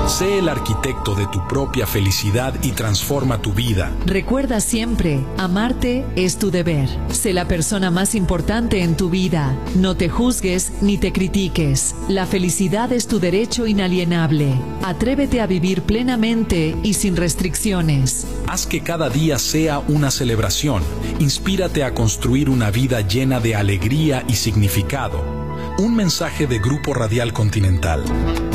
Sé el arquitecto de tu propia felicidad y transforma tu vida. Recuerda siempre, amarte es tu deber. Sé la persona más importante en tu vida. No te juzgues ni te critiques. La felicidad es tu derecho inalienable. Atrévete a vivir plenamente y sin restricciones. Haz que cada día sea una celebración. Inspírate a construir una vida llena de alegría y significado. Un mensaje de Grupo Radial Continental.